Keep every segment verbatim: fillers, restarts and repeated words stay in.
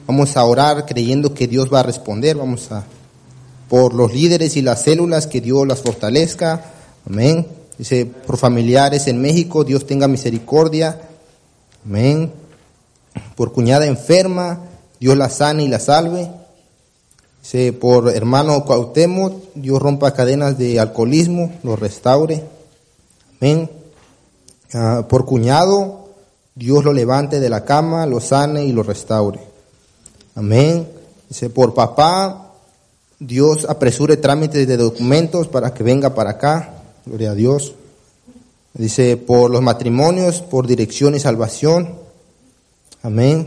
Vamos a orar creyendo que Dios va a responder. Vamos a, por los líderes y las células, que Dios las fortalezca. Amén. Dice, por familiares en México, Dios tenga misericordia. Amén. Por cuñada enferma, Dios la sane y la salve. Dice, por hermano Cuauhtémoc, Dios rompa cadenas de alcoholismo, lo restaure. Amén. Uh, por cuñado, Dios lo levante de la cama, lo sane y lo restaure. Amén. Dice, por papá, Dios apresure trámites de documentos para que venga para acá. Gloria a Dios. Dice, por los matrimonios, por dirección y salvación. Amén.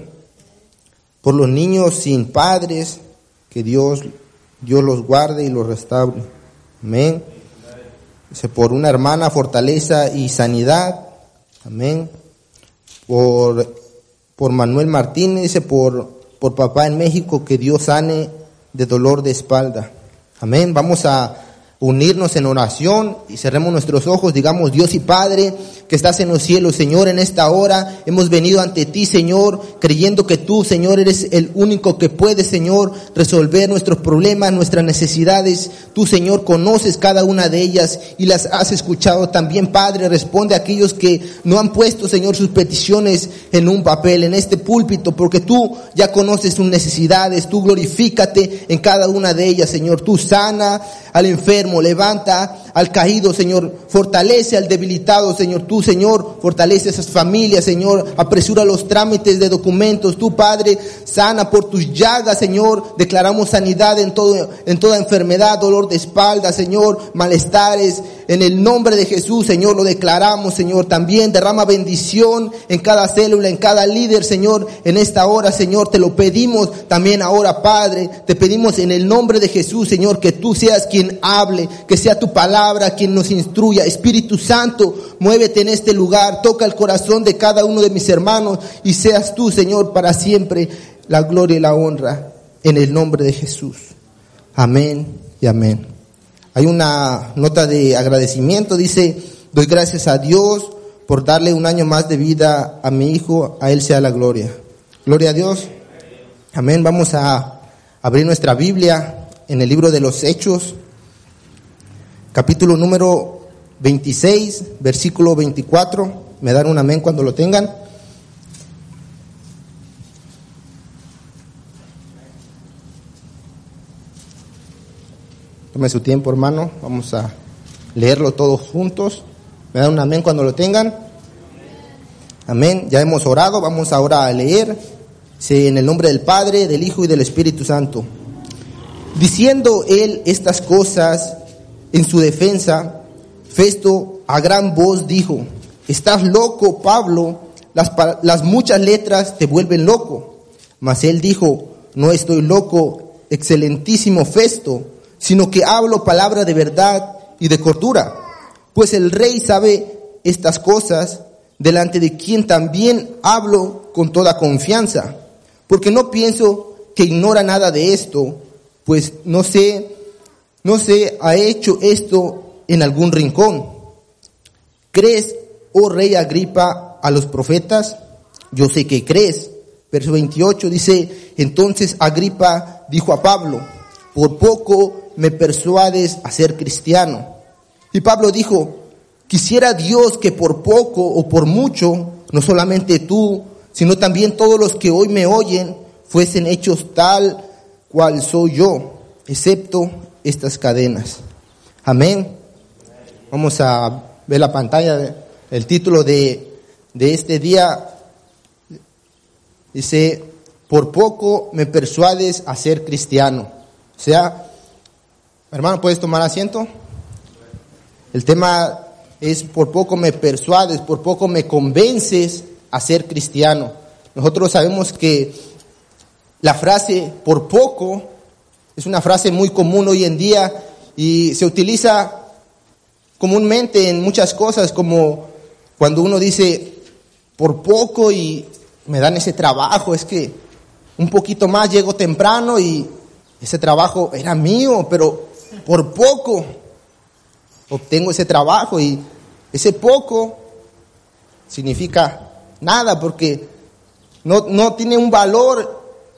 Por los niños sin padres, que Dios, Dios los guarde y los restaure. Amén. Dice, por una hermana, fortaleza y sanidad. Amén. Por, por Manuel Martínez, dice, por, por papá en México, que Dios sane de dolor de espalda. Amén. Vamos a unirnos en oración y cerremos nuestros ojos. Digamos: Dios y Padre que estás en los cielos, Señor, en esta hora hemos venido ante ti, Señor, creyendo que tú, Señor, eres el único que puede, Señor, resolver nuestros problemas, nuestras necesidades. Tú, Señor, conoces cada una de ellas y las has escuchado también, Padre. Responde a aquellos que no han puesto, Señor, sus peticiones en un papel, en este púlpito, porque tú ya conoces sus necesidades. Tú glorifícate en cada una de ellas, Señor. Tú sana al enfermo, levanta al caído, Señor, fortalece al debilitado, Señor. Tú, Señor, fortalece a esas familias, Señor, apresura los trámites de documentos. Tú, Padre, sana por tus llagas, Señor. Declaramos sanidad en todo, en toda enfermedad, dolor de espalda, Señor, malestares. En el nombre de Jesús, Señor, lo declaramos, Señor. También derrama bendición en cada célula, en cada líder, Señor, en esta hora, Señor. Te lo pedimos también ahora, Padre. Te pedimos en el nombre de Jesús, Señor, que tú seas quien hable, que sea tu palabra quien nos instruya. Espíritu Santo, muévete en este lugar, toca el corazón de cada uno de mis hermanos y seas tú, Señor, para siempre la gloria y la honra, en el nombre de Jesús. Amén y amén. Hay una nota de agradecimiento, dice: doy gracias a Dios por darle un año más de vida a mi hijo, a él sea la gloria. Gloria a Dios. Amén. Vamos a abrir nuestra Biblia en el libro de los Hechos, capítulo número veintiséis, versículo veinticuatro. Me dan un amén cuando lo tengan. Tome su tiempo, hermano. Vamos a leerlo todos juntos. Me dan un amén cuando lo tengan. Amén. Ya hemos orado. Vamos ahora a leer. Sí, en el nombre del Padre, del Hijo y del Espíritu Santo. Diciendo él estas cosas en su defensa, Festo a gran voz dijo: estás loco, Pablo, las, las muchas letras te vuelven loco. Mas él dijo: no estoy loco, excelentísimo Festo, sino que hablo palabra de verdad y de cordura. Pues el rey sabe estas cosas, delante de quien también hablo con toda confianza. Porque no pienso que ignora nada de esto, pues no sé, no se ha hecho esto en algún rincón. ¿Crees, oh rey Agripa, a los profetas? Yo sé que crees. Verso veintiocho dice: entonces Agripa dijo a Pablo: por poco me persuades a ser cristiano. Y Pablo dijo: quisiera Dios que por poco o por mucho, no solamente tú, sino también todos los que hoy me oyen, fuesen hechos tal cual soy yo, excepto estas cadenas. Amén. Vamos a ver la pantalla, el título de, de este día. Dice: por poco me persuades a ser cristiano. O sea, hermano, ¿puedes tomar asiento? El tema es: por poco me persuades, por poco me convences a ser cristiano. Nosotros sabemos que la frase por poco es una frase muy común hoy en día y se utiliza comúnmente en muchas cosas, como cuando uno dice por poco y me dan ese trabajo, es que un poquito más llego temprano y ese trabajo era mío, pero por poco obtengo ese trabajo, y ese poco significa nada porque no, no tiene un valor